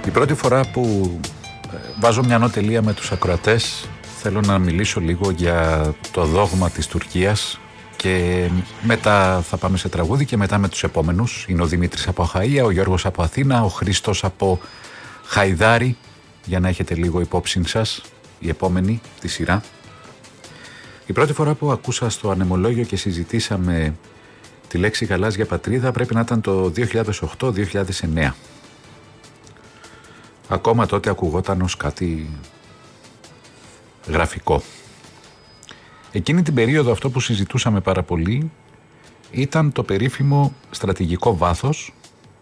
Η πρώτη φορά που βάζω μια νοτελεία με τους ακροατές, θέλω να μιλήσω λίγο για το δόγμα της Τουρκίας και μετά θα πάμε σε τραγούδι και μετά με τους επόμενους. Είναι ο Δημήτρης από Αχαΐα, ο Γιώργος από Αθήνα, ο Χρήστος από Χαϊδάρη, για να έχετε λίγο υπόψη σας η επόμενη τη σειρά. Η πρώτη φορά που ακούσα στο ανεμολόγιο και συζητήσαμε τη λέξη γαλάζια πατρίδα πρέπει να ήταν το 2008-2009. Ακόμα τότε ακουγόταν ως κάτι γραφικό. Εκείνη την περίοδο αυτό που συζητούσαμε πάρα πολύ ήταν το περίφημο στρατηγικό βάθος,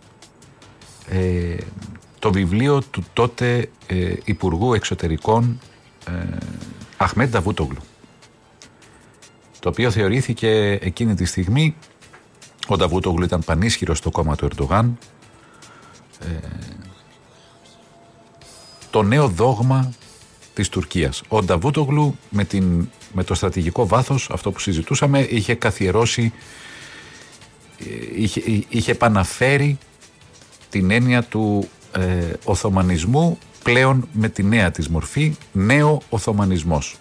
το βιβλίο του τότε Υπουργού Εξωτερικών Αχμέντ Νταβούτογλου, το οποίο θεωρήθηκε εκείνη τη στιγμή, ο Νταβούτογλου ήταν πανίσχυρος στο κόμμα του Ερντογάν, το νέο δόγμα της Τουρκίας. Ο Νταβούτογλου με το στρατηγικό βάθος, αυτό που συζητούσαμε, είχε καθιερώσει, είχε επαναφέρει την έννοια του Οθωμανισμού πλέον με τη νέα της μορφή, νέο Οθωμανισμός.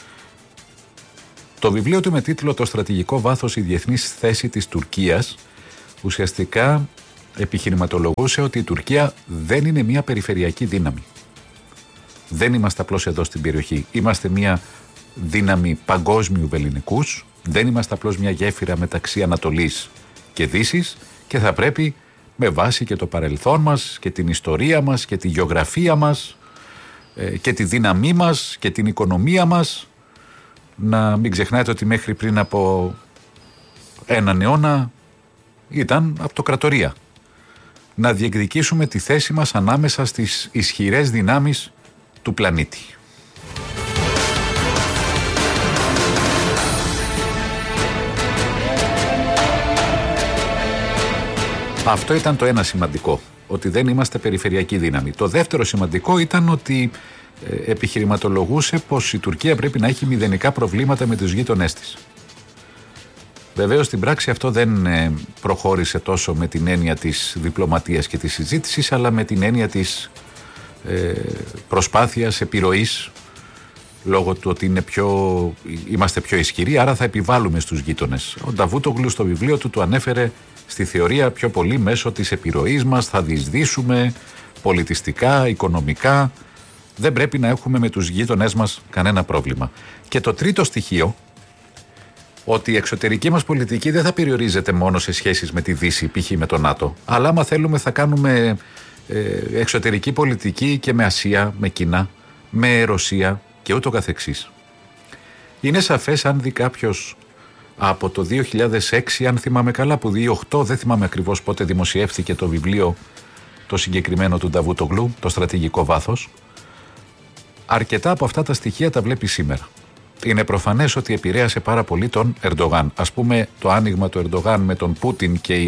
Το βιβλίο του με τίτλο «Το στρατηγικό βάθος, η διεθνής θέση της Τουρκίας» ουσιαστικά επιχειρηματολογούσε ότι η Τουρκία δεν είναι μια περιφερειακή δύναμη. Δεν είμαστε απλώς εδώ στην περιοχή. Είμαστε μια δύναμη παγκόσμιου βελληνικούς. Δεν είμαστε απλώς μια γέφυρα μεταξύ Ανατολής και Δύσης και θα πρέπει με βάση και το παρελθόν μας και την ιστορία μας και τη γεωγραφία μας και τη δύναμή μας και την οικονομία μας, να μην ξεχνάτε ότι μέχρι πριν από έναν αιώνα ήταν αυτοκρατορία, να διεκδικήσουμε τη θέση μας ανάμεσα στις ισχυρές δυνάμεις του πλανήτη. Αυτό ήταν το ένα σημαντικό, ότι δεν είμαστε περιφερειακή δύναμη. Το δεύτερο σημαντικό ήταν ότι επιχειρηματολογούσε πως η Τουρκία πρέπει να έχει μηδενικά προβλήματα με τους γείτονές της. Βεβαίως στην πράξη αυτό δεν προχώρησε τόσο με την έννοια της διπλωματίας και της συζήτησης, αλλά με την έννοια της προσπάθειας επιρροής, λόγω του ότι είμαστε πιο ισχυροί, άρα θα επιβάλλουμε στους γείτονες. Ο Νταβούτογλου στο βιβλίο του το ανέφερε στη θεωρία πιο πολύ μέσω της επιρροής μας, θα διεισδύσουμε πολιτιστικά, οικονομικά, δεν πρέπει να έχουμε με τους γείτονές μας κανένα πρόβλημα. Και το τρίτο στοιχείο, ότι η εξωτερική μας πολιτική δεν θα περιορίζεται μόνο σε σχέσεις με τη Δύση, π.χ. με το ΝΑΤΟ, αλλά άμα θέλουμε θα κάνουμε εξωτερική πολιτική και με Ασία, με Κίνα, με Ρωσία και ούτω καθεξής. Είναι σαφές, αν δει κάποιος από το 2006, αν θυμάμαι καλά, που 2008, δεν θυμάμαι ακριβώς πότε δημοσιεύθηκε το βιβλίο το συγκεκριμένο του Νταβούτογλου, το στρατηγικό βάθος, αρκετά από αυτά τα στοιχεία τα βλέπει σήμερα. Είναι προφανές ότι επηρέασε πάρα πολύ τον Ερντογάν. Ας πούμε, το άνοιγμα του Ερντογάν με τον Πούτιν και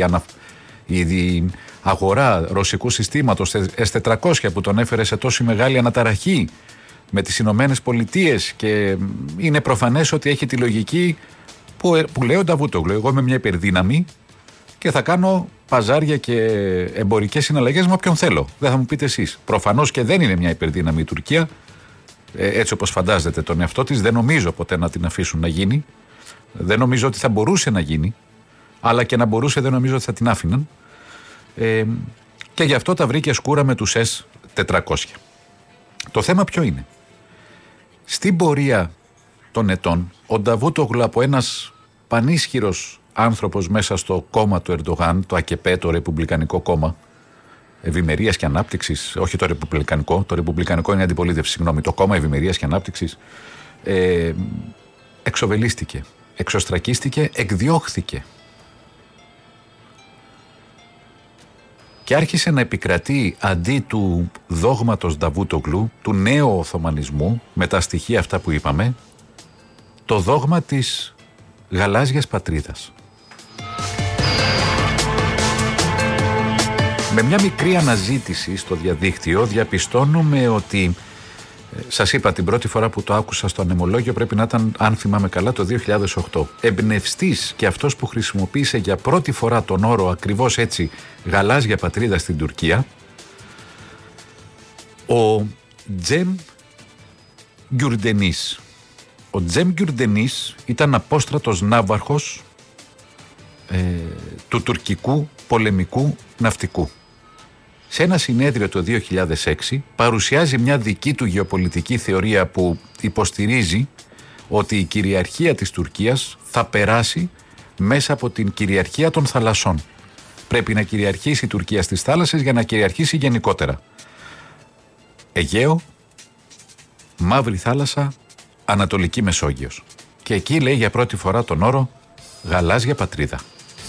η αγορά ρωσικού συστήματος S-400 που τον έφερε σε τόση μεγάλη αναταραχή με τις Ηνωμένες Πολιτείες, και είναι προφανές ότι έχει τη λογική που λέει ο Νταβούτογλου: εγώ είμαι μια υπερδύναμη και θα κάνω παζάρια και εμπορικές συναλλαγές με όποιον θέλω. Δεν θα μου πείτε εσείς. Προφανώς και δεν είναι μια υπερδύναμη η Τουρκία, έτσι όπως φαντάζεται τον εαυτό της. Δεν νομίζω ποτέ να την αφήσουν να γίνει. Δεν νομίζω ότι θα μπορούσε να γίνει. Αλλά και να μπορούσε, δεν νομίζω ότι θα την άφηναν. Και γι' αυτό τα βρήκε σκούρα με τους S-400. Το θέμα ποιο είναι? Στην πορεία των ετών, ο Νταβούτογλου, από ένας πανίσχυρος άνθρωπος μέσα στο κόμμα του Ερντογάν, το ΑΚΕΠ, το Ρεπουμπλικανικό Κόμμα Ευημερίας και Ανάπτυξης, όχι το Ρεπουμπλικανικό είναι αντιπολίτευση, συγγνώμη, το Κόμμα Ευημερίας και Ανάπτυξης, εξοβελίστηκε, εξωστρακίστηκε, εκδιώχθηκε. Και άρχισε να επικρατεί, αντί του δόγματος Νταβούτογλου, του νέου Οθωμανισμού, με τα στοιχεία αυτά που είπαμε, το δόγμα της γαλάζιας πατρίδας. Με μια μικρή αναζήτηση στο διαδίκτυο διαπιστώνουμε ότι, σας είπα την πρώτη φορά που το άκουσα στο ανεμολόγιο πρέπει να ήταν, αν θυμάμαι καλά, το 2008. Εμπνευστής και αυτός που χρησιμοποίησε για πρώτη φορά τον όρο ακριβώς έτσι, γαλάζια πατρίδα στην Τουρκία, Ο Τζεμ Γκιουρντενής. Ο Τζεμ Γκιουρντενής ήταν απόστρατος ναύαρχος του τουρκικού πολεμικού ναυτικού. Σε ένα συνέδριο το 2006 παρουσιάζει μια δική του γεωπολιτική θεωρία που υποστηρίζει ότι η κυριαρχία της Τουρκίας θα περάσει μέσα από την κυριαρχία των θαλασσών. Πρέπει να κυριαρχήσει η Τουρκία στις θάλασσες για να κυριαρχήσει γενικότερα. Αιγαίο, Μαύρη Θάλασσα, Ανατολική Μεσόγειος. Και εκεί λέει για πρώτη φορά τον όρο γαλάζια πατρίδα.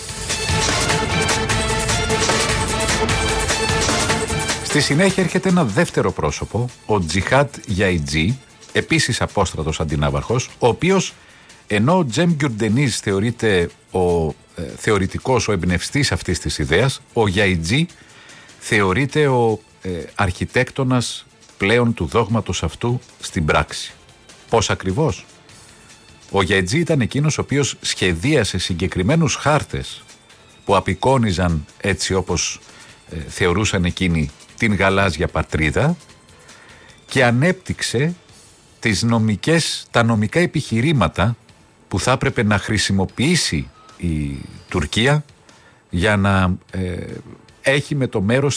Στη συνέχεια έρχεται ένα δεύτερο πρόσωπο, ο Τζιχάτ Γιαϊτζή, επίσης απόστρατος αντινάβαρχος, ο οποίος, ενώ ο Τζεμ Γκιουρντενής θεωρείται ο θεωρητικός, ο εμπνευστής αυτής της ιδέας, ο Γιαϊτζή θεωρείται ο αρχιτέκτονας πλέον του δόγματος αυτού στην πράξη. Πώς ακριβώς? Ο Γιαϊτζή ήταν εκείνος ο οποίος σχεδίασε συγκεκριμένους χάρτες που απεικόνιζαν, έτσι όπως θεωρούσαν εκείνοι, την γαλάζια πατρίδα και ανέπτυξε τα νομικά επιχειρήματα που θα έπρεπε να χρησιμοποιήσει η Τουρκία για να έχει με το μέρος